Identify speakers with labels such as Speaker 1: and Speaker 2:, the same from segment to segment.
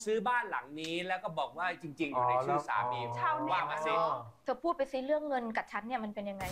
Speaker 1: ซื้อบ้านหลังนี้แล้วก็บอกว่าจริงๆอยู่ในชื่อสามี
Speaker 2: ชาวเน็ต
Speaker 1: ว่ามาสิ
Speaker 3: เธอพูดไปซิเรื่องเงินกับฉันเนี่ยมันเป็นยังไง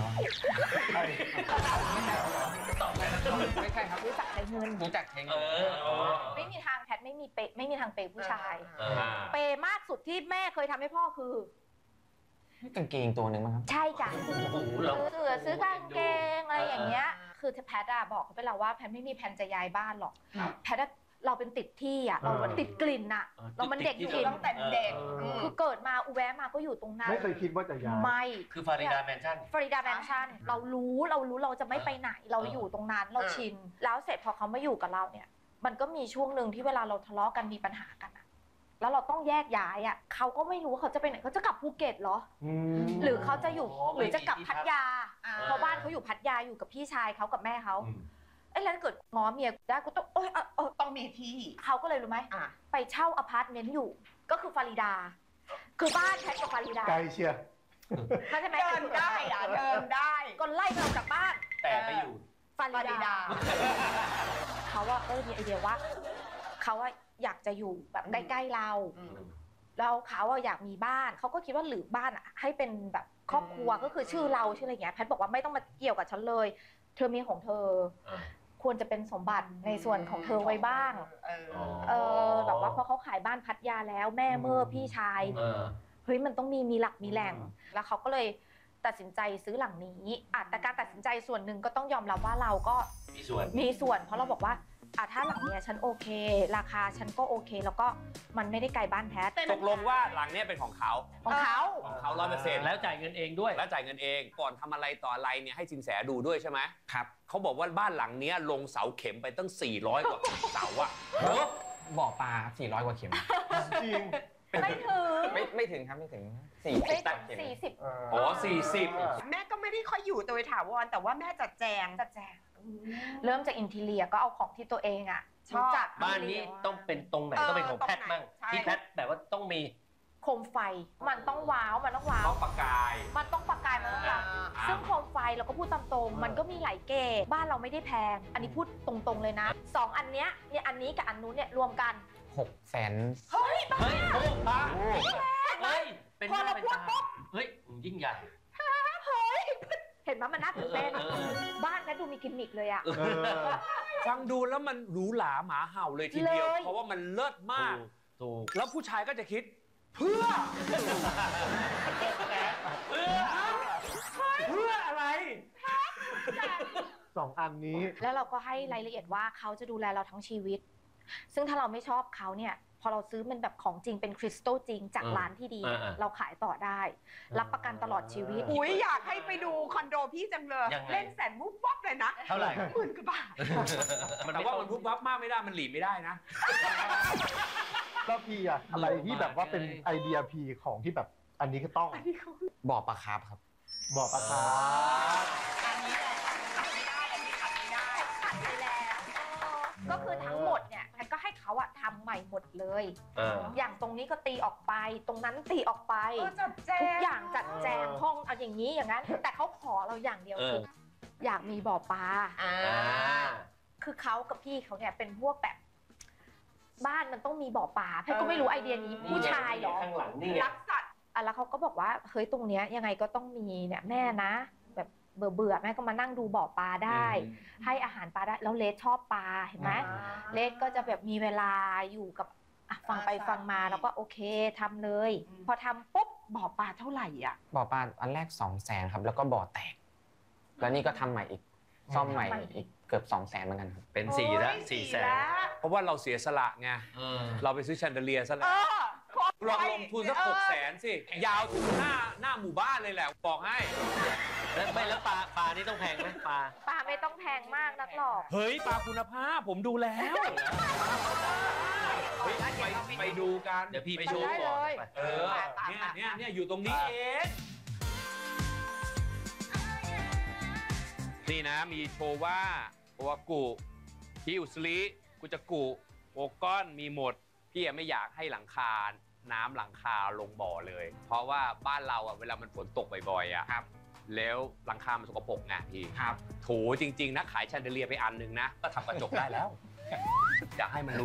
Speaker 4: ไม่ใช่ครับ
Speaker 3: รู้จักใช้เงิน
Speaker 4: รู้จักใช้เงิน
Speaker 3: ไม่มีทางแพทไม่มีเปย์ไม่มีทางเปย์ผู้ชาย
Speaker 1: เออ
Speaker 3: เปย์มากสุดที่แม่เคยทำให้พ่อคือ
Speaker 4: กางเกงตัวหนึ่งมั้งครับ
Speaker 3: ใช่จ้ะซื้อกางเกงอะไรอย่างเงี้ยคือแพทอะบอกเขาไปแล้วว่าแพทไม่มีแผนจะย้ายบ้านหรอกแพทเราเป็นติดที่อะเราติดกลิ่นอะเรามันเด็กอยู่ตั้งแต่เด็กคือเกิดมาอุแวะมาก็อยู่ตรงนั้น
Speaker 2: ไม่เคยคิดว่าจะย้าย
Speaker 3: ไม่
Speaker 5: คือฟาริดาแมนชั่น
Speaker 3: ฟาริดาแมนชั่นเรารู้เราจะไม่ไปไหนเราอยู่ตรงนั้นเราชินแล้วเสร็จพอเขามาอยู่กับเราเนี่ยมันก็มีช่วงหนึ่งที่เวลาเราทะเลาะกันมีปัญหากันอะแล้วเราต้องแยกย้ายอ่ะเขาก็ไม่รู้ว่าเขาจะไปไหนเขาจะกลับภูเก็ตเหรอหรือเขาจะอยู่หรือจะกลับพัทยาเพราะบ้านเขาอยู่พัทยาอยู่กับพี่ชายเขากับแม่เขาไอ้แล้วเกิดง้อเมียได้ก็ต้อง
Speaker 2: ต้องมีที่
Speaker 3: เขาก็เลยรู้ไหมไปเช่าอพาร์ตเมนต์อยู่ก็คือฟาริดาคือบ้านแพทกับฟาริดา
Speaker 2: ไกลเชียร์
Speaker 3: เข้าใจไหม
Speaker 2: เดินได้อะเดินได้
Speaker 3: ก็ไล่เราจากบ้าน
Speaker 5: แต่ไปอยู่
Speaker 3: ฟาริดาเขาว่ามีไอเดียว่าเขาว่าอยากจะอยู่แบบใกล้ๆเราแล้วเขาอยากมีบ้านเขาก็คิดว่าหรือบ้านอ่ะให้เป็นแบบครอบครัวก็คือชื่อเราชื่ออะไรอย่างเงี้ยแพทบอกว่าไม่ต้องมาเกี่ยวกับฉันเลยเธอมีของเธอควรจะเป็นสมบัติในส่วนของเธอไว้บ้างแบบว่าพอเขาขายบ้านพัทยาแล้วแม่เมื่อพี่ชายเฮ้ยมันต้องมีหลักมีแหล่งแล้วเขาก็เลยตัดสินใจซื้อหลังนี้แต่การตัดสินใจส่วนหนึ่งก็ต้องยอมรับว่าเราก็มีส่วนเพราะเราบอกว่าถ้าหลังเนี้ยฉันโอเคราคาฉันก็โอเคแล้วก็มันไม่ได้ไกลบ้านแพท
Speaker 1: ตกลงว่าหลังเนี้ยเป็นของเขา 100%
Speaker 5: แล้วจ่ายเงินเองด้วย
Speaker 1: แล้วจ่ายเงินเองก่อนทำอะไรต่ออะไรเนี่ยให้สินแสดูด้วยใช่ไหม
Speaker 4: ครับ
Speaker 1: เขาบอกว่าบ้านหลังเนี้ยลงเสาเข็มไปตั้ง400 กว่าเสาอะ
Speaker 4: บ่อปลา400 กว่าเข็ม
Speaker 2: จริง
Speaker 3: ไม่ถึง
Speaker 4: ไม่ถึงครับไม่ถึง40 เข็ม
Speaker 1: อ๋อ40
Speaker 2: แม่ก็ไม่ได้ค่อยอยู่โดยถาวรแต่ว่าแม่จัดแจง
Speaker 3: เริ่มจากอินทีเรียก็เอาของที่ตัวเองอ่ะชอบจาก
Speaker 5: บ้านนี้ต้องเป็นตรงไหนต้องเป็นของแพทมั่งที่แพทแบบว่าต้องมี
Speaker 3: โคมไฟมันต้องว้าวมันต้องว้าว
Speaker 1: ต้องประกาย
Speaker 3: มันต้องประกายมันต้องว้าวซึ่งโคมไฟเราก็พูดตามตรงมันก็มีหลายเกรดบ้านเราไม่ได้แพงอันนี้พูดตรงๆเลยนะ2อันเนี้ยเนี่ยอันนี้กับอันนู้นเนี่ยรวมกัน
Speaker 4: 600,000
Speaker 3: เฮ้ยบ้า
Speaker 5: โอ้บ้าเฮ้ยเป็นหน้าเป็นตาเฮ้ยยิ่งใหญ่
Speaker 3: เห็นไหมมันน่าตื่นเต้นบ้านนั้นดูมีกิมมิคเลยอะ
Speaker 1: ฟังดูแล้วมันหรูหราหมาเห่าเลยทีเดียวเพราะว่ามันเลิศมากแล้วผู้ชายก็จะคิดเพื่ออะไร
Speaker 2: 2 อันนี้
Speaker 3: แล้วเราก็ให้รายละเอียดว่าเขาจะดูแลเราทั้งชีวิตซึ่งถ้าเราไม่ชอบเขาเนี่ยพอเราซื้อมันแบบของจริงเป็นคริสตัลจริงจากร้านที่ดีเราขายต่อได้รับประกันตลอดชีวิต
Speaker 2: อุ้ยอยากให้ไปดูคอนโดพี่จังเลยเล่นแสนมุกวับเลยนะ
Speaker 5: เท่าไหร่
Speaker 2: 10,000 กว่าบาท
Speaker 1: แต่ว่ามันพุบวับมากไม่ได้มันหลีไม่ได้นะ
Speaker 2: แล้วพี่อะอะไรที่แบบว่าเป็นไอเดียพี่ของที่แบบอันนี้ก็ต้อง
Speaker 4: บ่อปลาคาร์ฟครับ
Speaker 2: บ่อปลาคาร์ฟ
Speaker 3: อันนี้แหละขัดไม่ได้อันนี้ขัดไม่ได้ขัดไปแล้วก็คือทั้งหมดเนี่ยมันก็ให้เขาอะทำใหม่หมดเลยอย่างตรงนี้ก็ตีออกไปตรงนั้นตีออกไปทุกอย่างจัดแจงห้องเอาอย่างนี้อย่างนั้นแต่เขาขอเราอย่างเดียวคืออยากมีบ่อปลาคือเขากับพี่เขาเนี่ยเป็นพวกแบบบ้านมันต้องมีบ่อปลาพี่ก็ไม่รู้ไอเดียนี้ผู้ชายเหรอรักสัตว์แล้วเขาก็บอกว่าเฮ้ยตรงเนี้ยยังไงก็ต้องมีเนี่ยแม่นะแบบเบื่อแม่ก็มานั่งดูบ่อปลาได้ให้อาหารปลาได้แล้วเลสชอบปลาเห็นไหมเลสก็จะแบบมีเวลาอยู่กับฟังไปฟังมาแล้วก็โอเคทำเลยพอทำปุ๊บบ่อปลาเท่าไหร่อ่ะ
Speaker 4: บ่อปลาอันแรก200,000ครับแล้วก็บ่อแตกแล้วนี่ก็ทำใหม่อีกซ่อมใหม่อีกเกือบ200,000เหมือนกันครับ
Speaker 5: เป็น4แล้ว400,000
Speaker 1: เพราะว่าเราเสียสละไงเราไปซื้อแชนเดอเลียร์ซะแล้วลองลงทุนสัก600,000สิยาวถึงหน้าหมู่บ้านเลยแหละบอกให้
Speaker 5: แล้วปลานี่ต้องแพงไหมปลา
Speaker 3: ไม่ต้องแพงมากนักหรอก
Speaker 1: เฮ้ยปลาคุณภาพผมดูแล้วไปดูกัน
Speaker 5: เดี๋ยวพี่ไปโชว์ก่อน
Speaker 1: เนี่ยอยู่ตรงนี้เองนี่นะมีโชว์ว่าโอวากุฮิวสลีกุจกุโอก้อนมีหมดพี่ไม่อยากให้หลังคาน้ำหลังคาลงบ่อเลยเพราะว่าบ้านเราอ่ะเวลามันฝนตกบ่อยๆอ่ะครับแล้วหลังคามันสกปรกไงพี่ครับโถจริงๆนะขายแชนเดอเลียร์ไปอันนึงนะก็ทำกระจกได้แล้วอยากให้มันรู้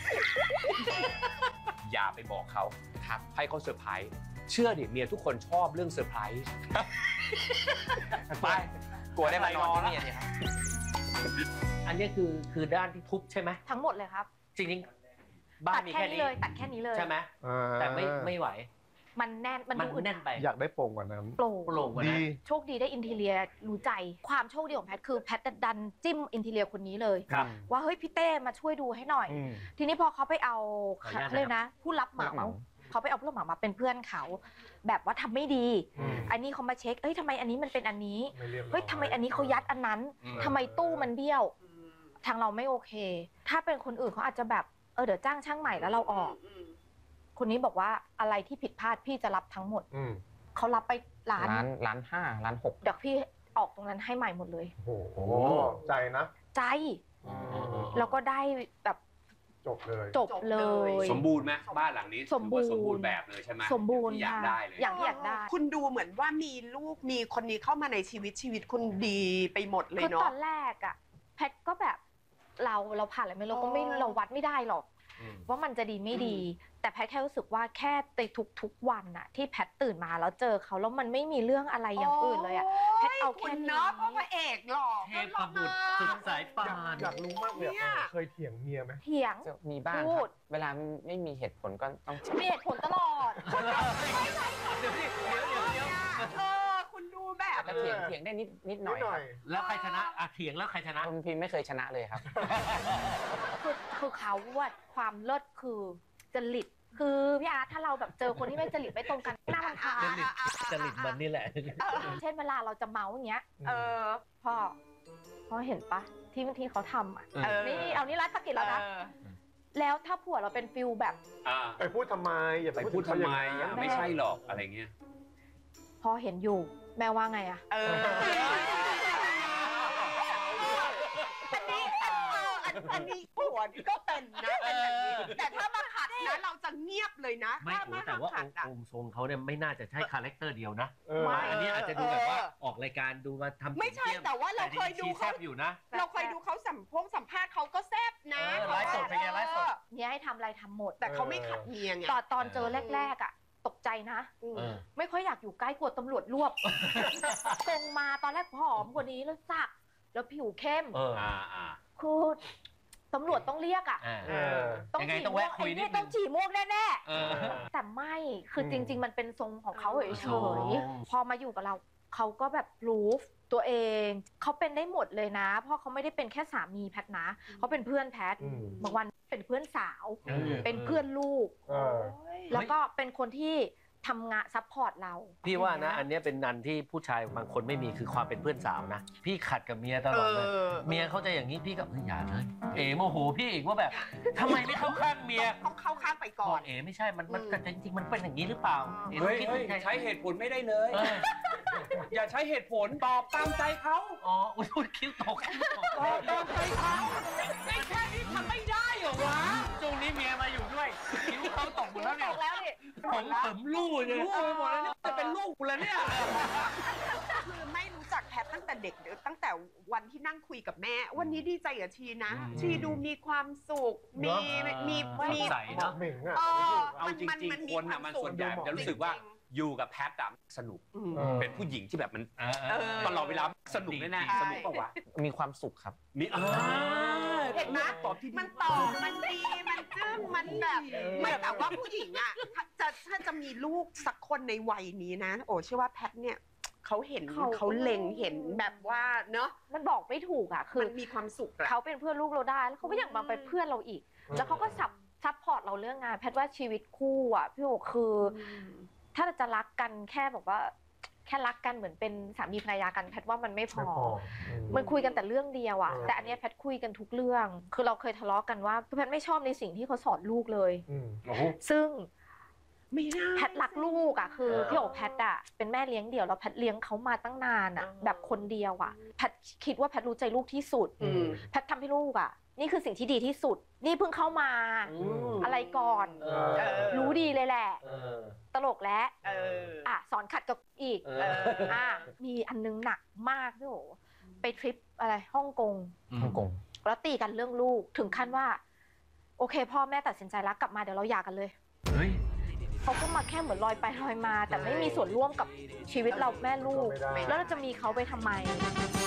Speaker 1: อย่าไปบอกเขาครับให้เขาเซอร์ไพรส์เชื่อดิเมียทุกคนชอบเรื่องเซอร์ไพรส์ไปกลัวได้มานอนที่นี่ครับ
Speaker 5: อันนี้คือด้านที่ทุบใช่ไหม
Speaker 3: ทั้งหมดเลยครับ
Speaker 5: จริงๆบ้าน
Speaker 3: ตัด
Speaker 5: มี
Speaker 3: แค่
Speaker 5: แค่
Speaker 3: นี้
Speaker 5: นี้
Speaker 3: เลยตัดแค่นี้เลย
Speaker 5: ใช่ไหมแต่ไม่ไหว
Speaker 3: มันแน่นมัน
Speaker 5: มัน
Speaker 3: ดูอึด
Speaker 5: แน่นไป
Speaker 2: อยากได้โปร่งกว่านั้น
Speaker 3: โปร่ง
Speaker 5: โปร่งกว่า
Speaker 2: ดี
Speaker 5: นั้น
Speaker 3: โชคดีได้อินทีเลียรู้ใจ ความโชคดีของแพทคือแพทดันจิ้มอินทีเลียคนนี้เลย
Speaker 5: ครับ
Speaker 3: ว่าเฮ้ยพี่เต้มาช่วยดูให้หน่อย
Speaker 2: อืม
Speaker 3: ทีนี้พอเขาไปเอา
Speaker 5: ขออนุญาตนะครับ
Speaker 3: เลยนะ ผู้รับเหมาเขาไปเอาผู้รับเหมามาเป็นเพื่อนเขา แบบว่าทำไม่ดี อันนี้เขามาเช็คเอ้ยทำไมอันนี้มันเป็นอันนี้
Speaker 2: ไม่เรียบร้อย
Speaker 3: เฮ้ยทำไมอันนี้เขายัดอันนั้นทำไมตู้มันเบี้ยว ทางเราไม่โอเค ถ้าเป็นคนอื่นเขาอาจจะแบบเดี๋ยวจ้างช่างใหม่แล้วเราออก คนนี้บอกว่าอะไรที่ผิดพลาดพี่จะรับทั้งหมด
Speaker 2: อืม
Speaker 3: เขารับไปล้าน
Speaker 4: ล้านห้าล้านหก
Speaker 3: เดี๋ยวพี่ออกตรงนั้นให้ใหม่หมดเลย
Speaker 2: โอ้โหใจนะ
Speaker 3: ใจ แล้วก็ได้แบบ
Speaker 2: จบเลย
Speaker 3: จบเลย
Speaker 1: สมบูรณ์ไหมบ้านหลังนี้
Speaker 3: สมบูรณ์
Speaker 1: ถือว่าสมบูรณ์แบบเลยใช่ไหม
Speaker 3: สมบูรณ์
Speaker 1: ที่อยาก
Speaker 3: ค่ะ
Speaker 1: ได้เลย
Speaker 3: อย่างที่อยากได้
Speaker 6: คุณดูเหมือนว่ามีลูกมีคนนี้เข้ามาในชีวิตคุณดีไปหมดเลย
Speaker 3: คือต
Speaker 6: เนาะ
Speaker 3: อนแรกอะแพทก็แบบเราผ่านอะไรไม่เราก็ไม่
Speaker 6: อ๋อ
Speaker 3: เราวัดไม่ได้หรอก ว่ามันจะดีไม่ดี แต่แพทแค่รู้สึกว่าแค่ในทุกๆวันน่ะที่แพทตื่นมาแล้วเจอเขาแล้วมันไม่มีเรื่องอะไรอย่างอื่นเลยอะ แพทเอาแค่
Speaker 6: คุณ
Speaker 3: นี้
Speaker 6: เนาะเพราะพระเอกหล่อ
Speaker 5: เทพบุตรสุดสายป่าน
Speaker 2: อยากรู้มากเลย
Speaker 6: เนี่ย
Speaker 2: เคยเถียงเมียไหม
Speaker 3: เถียง
Speaker 4: จะมีบ้าง
Speaker 3: พู
Speaker 4: ครั
Speaker 3: ด
Speaker 4: บเวลาไม่มีเหตุผลก็ต้อง
Speaker 3: มีเหตุผลตลอด
Speaker 5: เดี๋ยว
Speaker 6: คุณดูแบบ
Speaker 4: ก็เถียงได้นิดหน่อยครับ
Speaker 5: แล้วใครชนะเถียงแล้วใครชนะ
Speaker 4: คุณพิมไม่เคยชนะเลยครับ
Speaker 3: คือเขาว่าความเลิศคือจริตคือพี่อาร์ตถ้าเราแบบเจอคนที่ไม่จริตไม่ตรงกันน่ารำคาญ
Speaker 5: จริตมันนี่แหละ
Speaker 3: เช่นเวลาเราจะเมาส์อย่างเงี้ย
Speaker 6: เออ
Speaker 3: พ่อเห็นปะที่บางทีเขาทำอ่ะ
Speaker 6: เออ
Speaker 3: นี่เอานี่รัดสกิดแล้วนะ แล้วถ้าผัวเราเป็นฟิลแบบ
Speaker 2: ไปพูดทำไม อย่า
Speaker 1: ไป
Speaker 2: ไป
Speaker 1: พูดทำไม
Speaker 2: ถึงเขาอย่างนั้น
Speaker 1: ไม่ใช่หรอกอะไรเงี้ย
Speaker 3: พ่อเห็นอยู่แม่ว่าไงอะ
Speaker 6: เอออันนี้ผัวก็เป็นนะเป็นแบบนี้แต่ถ้ามาขัดนะเราจะเงียบเลยนะ
Speaker 5: ไม่โอ้แต่ว่า
Speaker 6: ขัดอะ
Speaker 5: องค์ทรงเขาเนี่ยไม่น่าจะใช่คาแรคเตอร์เดียวนะ
Speaker 2: เออ
Speaker 5: อันนี้อาจจะดูแบบว่าออกรายการดูมาทำ
Speaker 6: ไม่ใช่แต่ว่าเราเคยดู
Speaker 5: ชี้แซ
Speaker 6: เขา
Speaker 5: บอยู่นะ
Speaker 6: เราเคยดูเขาสัมภาษณ์เขาก็แซบนะ
Speaker 5: ไลฟ์สดเป็นไงไลฟ์สด
Speaker 3: เนี่ยให้ทำอะไรทำหมด
Speaker 6: แต่เขาไม่ขัดเมียไง
Speaker 3: ตอนเจอแรกๆอะตกใจนะ ไม่ค่อยอยากอยู่ใกล้กลัวตำรวจรวบ ตรงมาตอนแรกผอมกว่านี้แล้วสักแล้วผิวเข้ม คือตำรวจต้องเรียกอ่ะ
Speaker 2: เออ
Speaker 3: ต้อง
Speaker 5: ยังไง
Speaker 3: ฉี่
Speaker 5: ต้อง
Speaker 3: ม่ว
Speaker 5: แวะ
Speaker 3: ง
Speaker 5: คุย
Speaker 3: ไอ้
Speaker 5: นิ
Speaker 3: นี่
Speaker 5: ดนึง
Speaker 3: ต้องฉี่ม่วงแน่
Speaker 5: เออ
Speaker 3: ๆแต่ไม่คือจริง ๆ มันเป็นทรงของเขาเฉ
Speaker 5: อ๋อ
Speaker 3: ยๆพอมาอยู่กับเราเขาก็แบบรู้ตัวเองเขาเป็นได้หมดเลยนะ เพราะเขาไม่ได้เป็นแค่สามีแพทนะเขาเป็นเพื่อนแพท
Speaker 2: อืม
Speaker 3: บางวันเป็นเพื่อนสาว
Speaker 5: เออ
Speaker 3: เป็นเพื่อนลูก
Speaker 2: เออ
Speaker 3: แล้วก็เป็นคนที่ทำงานซัพพอร์ตเรา
Speaker 5: พี่ว่านะ อันเนี้ยเป็นนันที่ผู้ชายบางคนไม่มีคือความเป็นเพื่อนสาวนะ พี่ขัดกับเมียตลอดเลย เมียเขาจะอย่างนี้พี่ก็อย่าเลย เอ๋โมโหพี่อีกว่าแบบทำไมไม่เข้าข้างเมีย
Speaker 6: ต้องเข้าข้างไปก่
Speaker 5: บ
Speaker 6: อ
Speaker 5: อน กเอ๋ไม่ใช่มันแต่จริงๆมันเป็นอย่างนี้หรือเปล่าเอ๋
Speaker 1: เฮ้ย
Speaker 5: คิด
Speaker 1: เฮ้ย
Speaker 5: ยังไง
Speaker 1: ใช้เหตุผลไม่ได้เลย
Speaker 5: เออ
Speaker 1: อย่าใช้เหตุผลตอบตามใจเขา
Speaker 5: อ๋ออุ้ยคิ้วตกคิ้วตก
Speaker 1: ตอบตามใจเขาไม่แค่นี้ทำไม่ได้เหรอวะ
Speaker 5: ช่วงนี้เมียมาอยู่ด้วยคิ้วเขาตกหมดแล้วเนี่ย
Speaker 3: แล้วนี่
Speaker 5: ผมเสริมลู่เลย
Speaker 1: ลูกไปหมดแล้วเนี่ยจะเป็นลูกกูแล้วเนี่ย
Speaker 6: คือไม่รู้จักแพทตั้งแต่เด็กตั้งแต่วันที่นั่งคุยกับแม่ วันนี้ดีใจกับชีนะ ชีดูมีความสุข มี มี
Speaker 5: สดใสเนาะ
Speaker 2: เหม่งอ่ะ
Speaker 6: เออ
Speaker 1: เอาจริงๆคนอ่ะมันส่วนใหญ่มันจะรู้สึกว่าอยู่กับแพทอะสนุก
Speaker 2: เออ
Speaker 1: เป็นผู้หญิงที่แบบมัน
Speaker 5: เออ
Speaker 1: ตลอดเวลาสนุกแน่ๆสนุกปะวะ
Speaker 4: มีความสุขครับ
Speaker 1: มี
Speaker 6: เห็นไหม
Speaker 1: ตอบที่
Speaker 6: มันตอบมันดี มันจึ้งมันแบบไม่แต่ว่าผู้หญิงอ่ะถ้าจะมีลูกสักคนในวัยนี้นะ โอ้เชื่อว่าแพทเนี่ยเขาเห็นเขาเล็งเห็นแบบว่าเนอะ
Speaker 3: มันบอกไม่ถูกอ่ะคือ
Speaker 6: มันมีความสุขอะ
Speaker 3: เขาเป็นเพื่อนลูกเราได้แล้วเขาก็อยากมาเป็นเพื่อนเราอีก แล้วเขาก็ซัพพอร์ตเราเรื่องงานแพทย์ว่าชีวิตคู่อ่ะพี่โอคือ ถ้าจะรักกันแค่แบบว่า แค่รักกันเหมือนเป็นสามีภรรยากันแพทย์ว่ามันไม่พ
Speaker 2: ไม่
Speaker 3: อ
Speaker 2: พอ
Speaker 3: มันคุยกันแต่เรื่องเดียวอ่ะ
Speaker 2: เออ
Speaker 3: แต่อันเนี้ยแพทย์คุยกันทุกเรื่อง คือเราเคยทะเลาะกันว่าแพทย์ไม่ชอบในสิ่งที่เขาสอนลูกเลย
Speaker 2: อืม
Speaker 3: ซึ่ง
Speaker 6: ไม่ได้
Speaker 3: แพทย์รักลูกอ่ะคือพี่โอแพทย์อ่ะเป็นแม่เลี้ยงเดี่ยวแล้วแพทย์เลี้ยงเขามาตั้งนานอ่ะแบบคนเดียวอ่ะแพทย์คิดว่าแพทย์รู้ใจลูกที่สุด
Speaker 6: อืม
Speaker 3: แพทย์ทำให้ลูกอ่ะนี่คือสิ่งที่ดีที่สุด นี่เพิ่งเข้ามาอะไรก่อน รู้ดีเลยแหละ ตลกแล้ว สอนขัดกับอีกมีอันนึงหนักมากพี่โอไปทริปอะไรฮ่องกง
Speaker 4: ฮ่องกง
Speaker 3: แล้วตีกันเรื่องลูกถึงขั้นว่าโอเคพ่อแม่ตัดสินใจรักกลับมาเดี๋ยวเราหย่ากันเลย
Speaker 5: เฮ้ย
Speaker 3: เขาก็มาแค่เหมือนลอยไปลอยมา แต่ไม่มีส่วนร่วมกับชีวิตเราแม่ลูก แล้วเราจะมีเขาไปทำไม